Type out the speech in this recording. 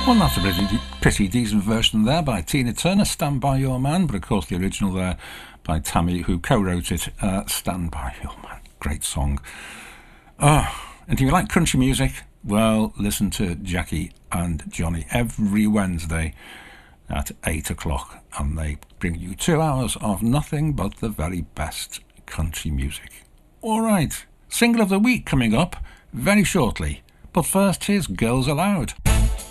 Well, that's a pretty decent version there by Tina Turner, Stand By Your Man, but of course the original there by Tammy, who co-wrote it, Stand By Your Man. Great song. And if you like country music, well, listen to Jackie and Johnny every Wednesday at 8 o'clock, and they bring you 2 hours of nothing but the very best country music. All right, single of the week coming up very shortly, but first here's Girls Aloud.